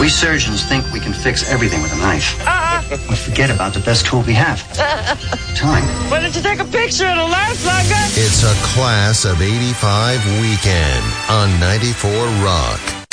We surgeons think we can fix everything with a knife. We forget about the best tool we have. Time. Why don't you take a picture? It'll last longer. It's a Class of 85 weekend on 94 Rock.